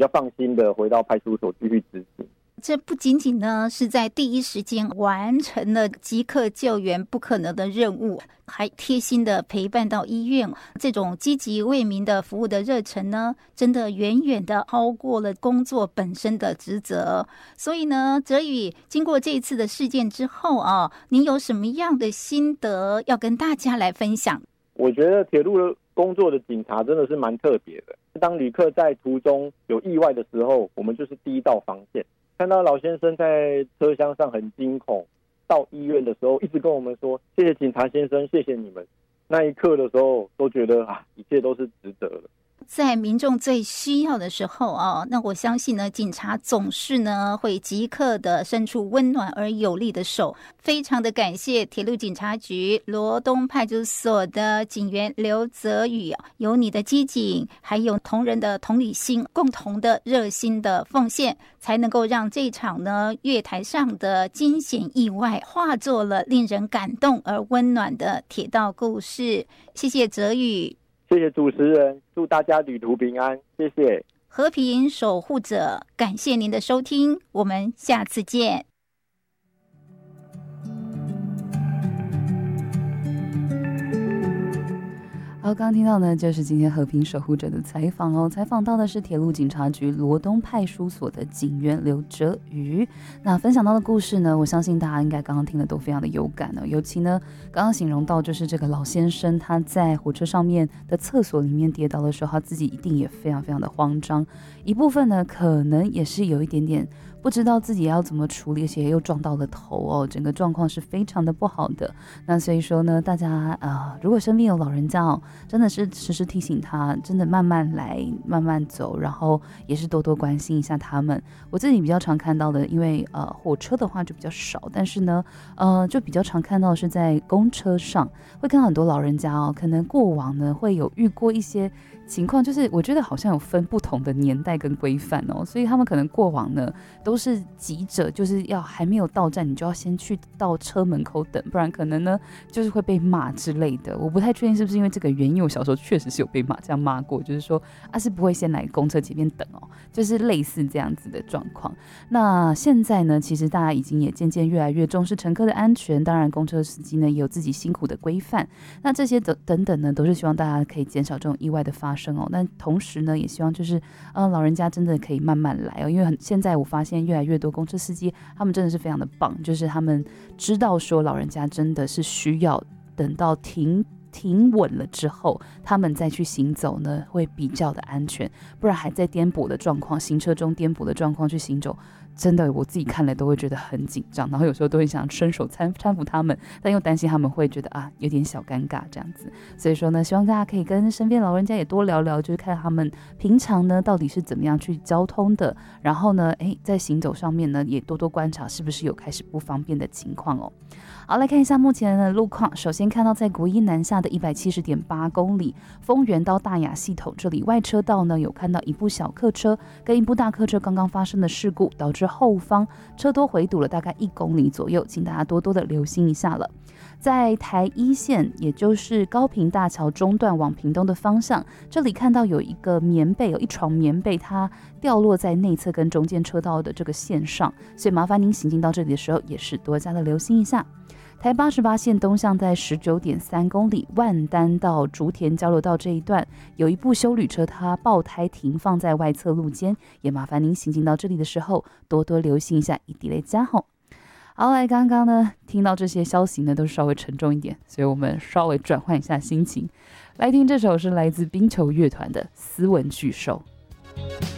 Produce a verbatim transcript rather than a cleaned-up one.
较放心的回到派出所继续执行。 这不仅仅呢是在第一时间完成了即刻救援不可能的任务，还贴心的陪伴到医院，这种积极为民的服务的热忱呢，真的远远的超过了工作本身的职责。所以呢，哲宇经过这一次的事件之后啊，您有什么样的心得要跟大家来分享？ 我觉得铁路的工作的警察真的是蛮特别的。当旅客在途中有意外的时候，我们就是第一道防线。看到老先生在车厢上很惊恐，到医院的时候一直跟我们说谢谢警察先生，谢谢你们。那一刻的时候都觉得啊，一切都是值得的。 在民众最需要的时候啊，那我相信呢，警察总是呢会即刻的伸出温暖而有力的手。非常的感谢铁路警察局罗东派出所的警员刘泽宇，有你的机警，还有同仁的同理心，共同的热心的奉献，才能够让这场呢月台上的惊险意外化作了令人感动而温暖的铁道故事。谢谢泽宇。 谢谢主持人，祝大家旅途平安，谢谢。 和平守护者，感谢您的收听，我们下次见。 好，刚刚听到呢，就是今天和平守护者的采访哦。采访到的是铁路警察局罗东派出所的警员刘哲宇。那分享到的故事呢，我相信大家应该刚刚听的都非常的有感哦。尤其呢，刚刚形容到就是这个老先生他在火车上面的厕所里面跌倒的时候，他自己一定也非常非常的慌张。一部分呢，可能也是有一点点不知道自己要怎么处理，而且又撞到了头哦，整个状况是非常的不好的。那所以说呢，大家呃，如果身边有老人家哦，真的是时时提醒他，真的慢慢来，慢慢走，然后也是多多关心一下他们。我自己比较常看到的，因为呃火车的话就比较少，但是呢，呃就比较常看到的是在公车上会看到很多老人家哦，可能过往呢会有遇过一些情况，就是我觉得好像有分不同的年代跟规范哦，所以他们可能过往呢都是急着，就是要还没有到站，你就要先去到车门口等，不然可能呢就是会被骂之类的。我不太确定是不是因为这个原因，我小时候确实是有被骂这样骂过，就是说啊是不会先来公车前面等哦，就是类似这样子的状况。那现在呢，其实大家已经也渐渐越来越重视乘客的安全，当然公车司机呢也有自己辛苦的规范，那这些等等呢都是希望大家可以减少这种意外的发生哦。但同时呢，也希望就是呃老人家真的可以慢慢来哦，因为很现在我发现越来越多公车司机他们真的是非常的棒，就是他们知道说老人家真的是需要等到停停稳了之后，他们再去行走呢会比较的安全，不然还在颠簸的状况，行车中颠簸的状况去行走，真的我自己看了都会觉得很紧张，然后有时候都会想伸手搀搀扶他们，但又担心他们会觉得啊有点小尴尬这样子。所以说呢，希望大家可以跟身边老人家也多聊聊，就是看他们平常呢到底是怎么样去交通的，然后呢诶在行走上面呢也多多观察是不是有开始不方便的情况哦。好，来看一下目前的路况。首先看到在国一南下的一百七十点八公里丰原到大雅系统这里外车道呢，有看到一部小客车跟一部大客车刚刚发生的事故，导致后方车多回堵了大概一公里左右，请大家多多的留心一下了。在台一线，也就是高屏大桥中段往屏东的方向，这里看到有一个棉被，有一床棉被，它掉落在内侧跟中间车道的这个线上，所以麻烦您行进到这里的时候，也是多加的留心一下。台八十八线东向在 十九点三公里万丹到竹田交流道这一段，有一部休旅车它爆胎停放在外侧路肩，也麻烦您行进到这里的时候多多留心一下，以地雷加吼。好，来刚刚呢听到这些消息呢都稍微沉重一点，所以我们稍微转换一下心情，来听这首是来自冰球乐团的斯文巨兽。